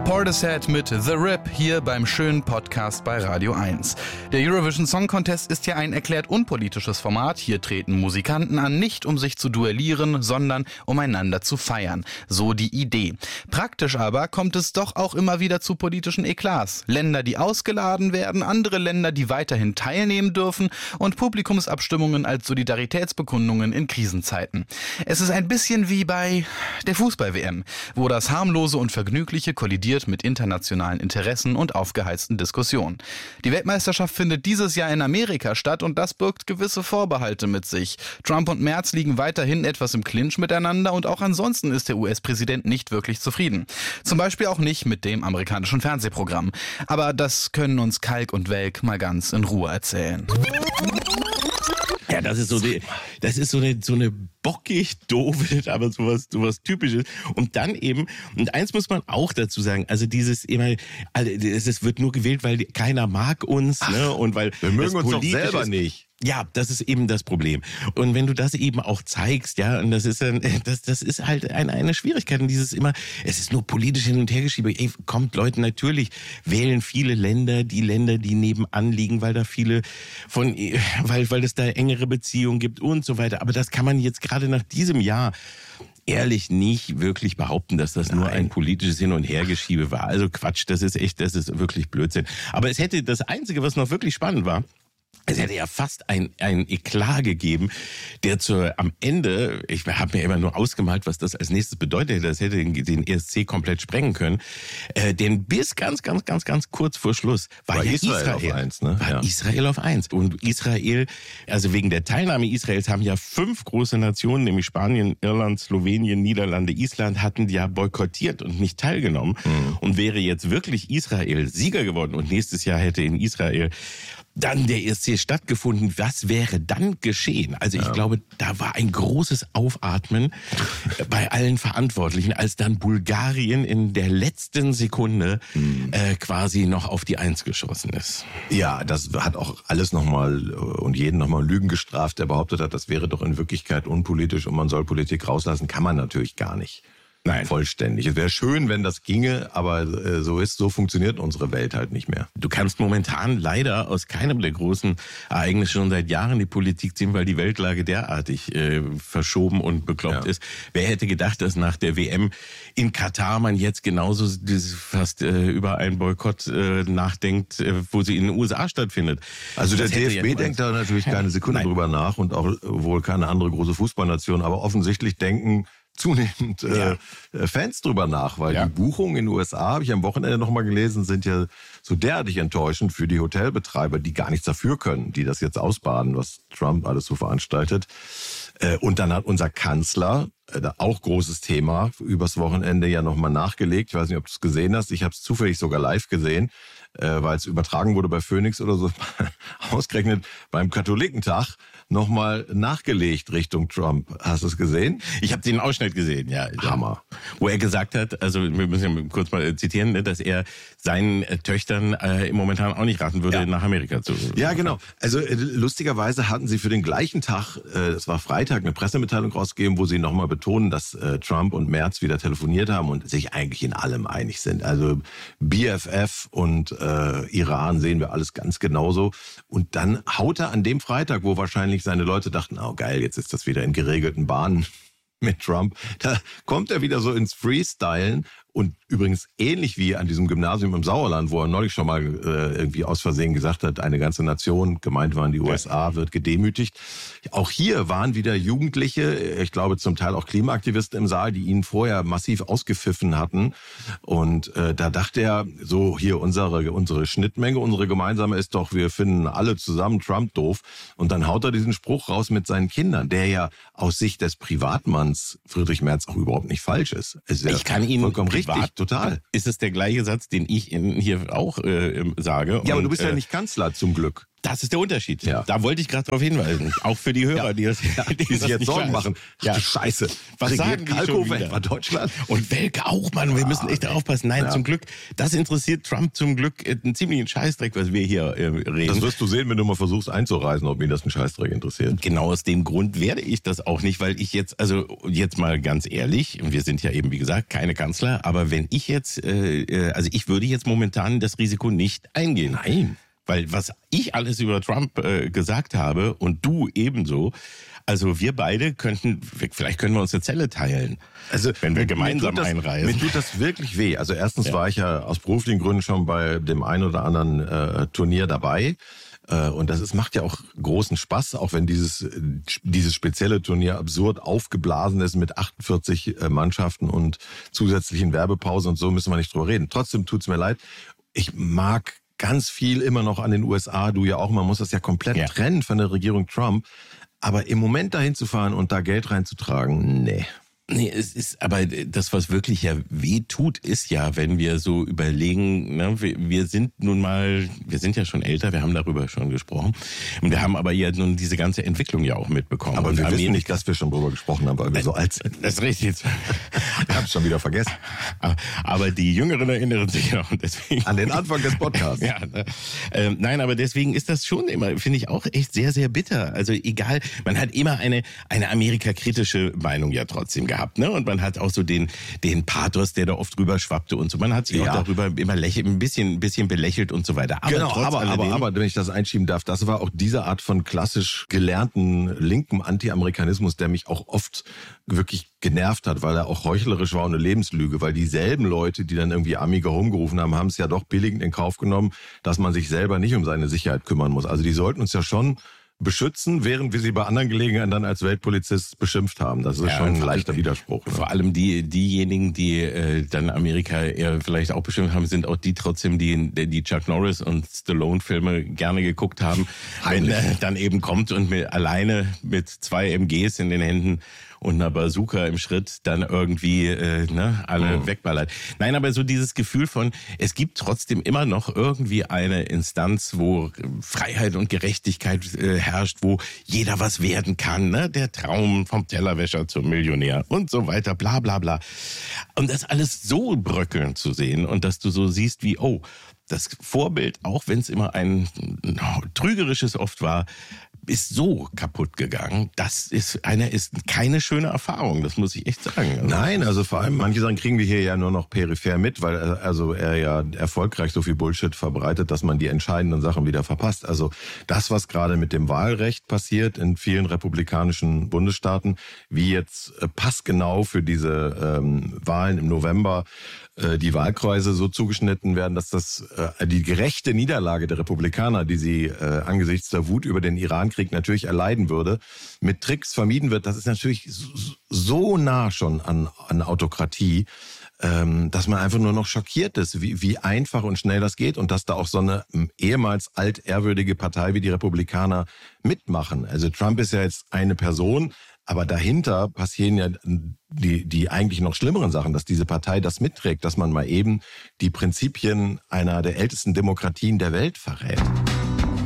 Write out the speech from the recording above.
Portishead mit The Rip hier beim schönen Podcast bei Radio 1. Der Eurovision Song Contest ist ja ein erklärt unpolitisches Format. Hier treten Musikanten an, nicht um sich zu duellieren, sondern um einander zu feiern. So die Idee. Praktisch aber kommt es doch auch immer wieder zu politischen Eklats. Länder, die ausgeladen werden, andere Länder, die weiterhin teilnehmen dürfen und Publikumsabstimmungen als Solidaritätsbekundungen in Krisenzeiten. Es ist ein bisschen wie bei der Fußball-WM, wo das Harmlose und Vergnügliche kollidiert mit internationalen Interessen und aufgeheizten Diskussionen. Die Weltmeisterschaft findet dieses Jahr in Amerika statt und das birgt gewisse Vorbehalte mit sich. Trump und Merz liegen weiterhin etwas im Clinch miteinander und auch ansonsten ist der US-Präsident nicht wirklich zufrieden. Zum Beispiel auch nicht mit dem amerikanischen Fernsehprogramm. Aber das können uns Kalk und Welk mal ganz in Ruhe erzählen. Ja, das ist so eine bockig doofe, aber sowas Typisches. Und dann eben, und eins muss man auch dazu sagen, also dieses immer, also es wird nur gewählt, weil keiner mag uns, ne, und weil wir mögen uns doch selber nicht. Ja, das ist eben das Problem. Und wenn du das eben auch zeigst, ja, und das ist halt eine Schwierigkeit. Und dieses immer, es ist nur politisch hin und her geschiebe. Ey, kommt Leute, natürlich wählen viele Länder, die nebenan liegen, weil da viele weil es da engere Beziehungen gibt und so weiter. Aber das kann man jetzt gerade nach diesem Jahr ehrlich nicht wirklich behaupten, dass das nur ein politisches Hin- und Hergeschiebe war. Also Quatsch, das ist wirklich Blödsinn. Aber das Einzige, was noch wirklich spannend war, es hätte ja fast ein Eklat gegeben, der am Ende, ich habe mir immer nur ausgemalt, was das als nächstes bedeutet, das hätte den ESC komplett sprengen können, denn bis ganz kurz vor Schluss war ja Israel auf 1, ne? War Israel auf 1. Und Israel, also wegen der Teilnahme Israels haben ja 5 große Nationen, nämlich Spanien, Irland, Slowenien, Niederlande, Island, hatten ja boykottiert und nicht teilgenommen. Und wäre jetzt wirklich Israel Sieger geworden und nächstes Jahr hätte in Israel dann der ESC stattgefunden, was wäre dann geschehen? Also ich glaube, da war ein großes Aufatmen bei allen Verantwortlichen, als dann Bulgarien in der letzten Sekunde quasi noch auf die 1 geschossen ist. Ja, das hat auch alles nochmal und jeden nochmal Lügen gestraft, der behauptet hat, das wäre doch in Wirklichkeit unpolitisch und man soll Politik rauslassen. Kann man natürlich gar nicht. Nein. Vollständig. Es wäre schön, wenn das ginge, aber so funktioniert unsere Welt halt nicht mehr. Du kannst momentan leider aus keinem der großen Ereignisse schon seit Jahren die Politik ziehen, weil die Weltlage derartig verschoben und bekloppt ist. Wer hätte gedacht, dass nach der WM in Katar man jetzt genauso fast über einen Boykott nachdenkt, wo sie in den USA stattfindet. Also der DFB denkt da natürlich keine Sekunde drüber nach und auch wohl keine andere große Fußballnation, aber offensichtlich denken zunehmend Fans drüber nach, weil die Buchungen in den USA, habe ich am Wochenende nochmal gelesen, sind ja so derartig enttäuschend für die Hotelbetreiber, die gar nichts dafür können, die das jetzt ausbaden, was Trump alles so veranstaltet. Und dann hat unser Kanzler, auch großes Thema, übers Wochenende ja nochmal nachgelegt. Ich weiß nicht, ob du es gesehen hast. Ich habe es zufällig sogar live gesehen, weil es übertragen wurde bei Phoenix oder so, ausgerechnet beim Katholikentag nochmal nachgelegt Richtung Trump. Hast du es gesehen? Ich habe den Ausschnitt gesehen, ja. Hammer. Wo er gesagt hat, also wir müssen ja kurz mal zitieren, ne, dass er seinen Töchtern momentan auch nicht raten würde, nach Amerika zu fahren. Ja, genau. Also lustigerweise hatten sie für den gleichen Tag, das war Freitag, eine Pressemitteilung rausgegeben, wo sie nochmal betonen, dass Trump und Merz wieder telefoniert haben und sich eigentlich in allem einig sind. Also BFF und Iran sehen wir alles ganz genauso. Und dann haut er an dem Freitag, wo wahrscheinlich seine Leute dachten, oh geil, jetzt ist das wieder in geregelten Bahnen mit Trump. Da kommt er wieder so ins Freestylen und übrigens ähnlich wie an diesem Gymnasium im Sauerland, wo er neulich schon mal irgendwie aus Versehen gesagt hat, eine ganze Nation, gemeint waren die USA, wird gedemütigt. Auch hier waren wieder Jugendliche, ich glaube zum Teil auch Klimaaktivisten im Saal, die ihn vorher massiv ausgepfiffen hatten. Und da dachte er, so hier unsere Schnittmenge, unsere gemeinsame ist doch, wir finden alle zusammen Trump doof. Und dann haut er diesen Spruch raus mit seinen Kindern, der ja aus Sicht des Privatmanns Friedrich Merz auch überhaupt nicht falsch ist. Ich kann ihn vollkommen richtig, total. Ist es der gleiche Satz, den ich hier auch sage? Ja, aber du bist ja nicht Kanzler, zum Glück. Das ist der Unterschied. Ja. Da wollte ich gerade darauf hinweisen. Auch für die Hörer, die sich jetzt Sorgen machen. Ja. Ach du Scheiße. Was sagen die schon wieder? Etwa Deutschland? Und Welke auch, Mann. Wir müssen echt aufpassen. Nein, zum Glück, das interessiert Trump zum Glück einen ziemlichen Scheißdreck, was wir hier reden. Das wirst du sehen, wenn du mal versuchst einzureisen, ob mich das ein Scheißdreck interessiert. Genau aus dem Grund werde ich das auch nicht, weil ich jetzt mal ganz ehrlich, wir sind ja eben, wie gesagt, keine Kanzler, aber wenn ich jetzt, ich würde jetzt momentan das Risiko nicht eingehen. Nein. Weil was ich alles über Trump gesagt habe und du ebenso, also wir beide vielleicht können wir uns eine Zelle teilen, also wenn wir gemeinsam einreisen. Mir tut das wirklich weh. Also erstens war ich ja aus beruflichen Gründen schon bei dem einen oder anderen Turnier dabei. Und das macht ja auch großen Spaß, auch wenn dieses spezielle Turnier absurd aufgeblasen ist mit 48 Mannschaften und zusätzlichen Werbepausen und so, müssen wir nicht drüber reden. Trotzdem tut's mir leid. Ich mag ganz viel immer noch an den USA, du ja auch, man muss das ja komplett trennen von der Regierung Trump. Aber im Moment dahin zu fahren und da Geld reinzutragen, nee. Nee, es ist, aber das, was wirklich ja weh tut, ist ja, wenn wir so überlegen, ne, wir sind ja schon älter, wir haben darüber schon gesprochen. Und wir haben aber ja nun diese ganze Entwicklung ja auch mitbekommen. Aber wir wissen nicht, dass wir schon drüber gesprochen haben, weil wir so alt sind. Das ist richtig. Ich hab's schon wieder vergessen. Aber die Jüngeren erinnern sich ja und deswegen. An den Anfang des Podcasts. Ja, nein, aber deswegen ist das schon immer, finde ich auch echt sehr, sehr bitter. Also egal, man hat immer eine amerikakritische Meinung ja trotzdem gehabt. Ne? Und man hat auch so den Pathos, der da oft drüber schwappte und so. Man hat sich auch darüber immer ein bisschen belächelt und so weiter. Aber genau, aber wenn ich das einschieben darf, das war auch diese Art von klassisch gelernten linken Anti-Amerikanismus, der mich auch oft wirklich genervt hat, weil er auch heuchlerisch war und eine Lebenslüge, weil dieselben Leute, die dann irgendwie Amiga rumgerufen haben, haben es ja doch billigend in Kauf genommen, dass man sich selber nicht um seine Sicherheit kümmern muss. Also die sollten uns ja schon beschützen, während wir sie bei anderen Gelegenheiten dann als Weltpolizist beschimpft haben. Das ist schon ein leichter Widerspruch. Ne? Vor allem diejenigen, die dann Amerika eher vielleicht auch beschimpft haben, sind auch die trotzdem, die Chuck Norris und Stallone-Filme gerne geguckt haben, wenn er dann eben kommt und alleine mit 2 MGs in den Händen und einer Bazooka im Schritt dann irgendwie alle wegballert. Nein, aber so dieses Gefühl von, es gibt trotzdem immer noch irgendwie eine Instanz, wo Freiheit und Gerechtigkeit herrscht, wo jeder was werden kann, ne? Der Traum vom Tellerwäscher zum Millionär und so weiter, bla bla bla. Und das alles so bröckeln zu sehen und dass du so siehst wie, das Vorbild, auch wenn es immer ein trügerisches oft war, ist so kaputt gegangen. Das ist keine schöne Erfahrung, das muss ich echt sagen. Nein, also vor allem manche Sachen kriegen wir hier ja nur noch peripher mit, weil er ja erfolgreich so viel Bullshit verbreitet, dass man die entscheidenden Sachen wieder verpasst. Also das, was gerade mit dem Wahlrecht passiert in vielen republikanischen Bundesstaaten, wie jetzt passgenau für diese Wahlen im November die Wahlkreise so zugeschnitten werden, dass das die gerechte Niederlage der Republikaner, die sie angesichts der Wut über den Irankrieg natürlich erleiden würde, mit Tricks vermieden wird. Das ist natürlich so nah schon an Autokratie, dass man einfach nur noch schockiert ist, wie einfach und schnell das geht und dass da auch so eine ehemals altehrwürdige Partei wie die Republikaner mitmachen. Also Trump ist ja jetzt eine Person, aber dahinter passieren ja die eigentlich noch schlimmeren Sachen, dass diese Partei das mitträgt, dass man mal eben die Prinzipien einer der ältesten Demokratien der Welt verrät.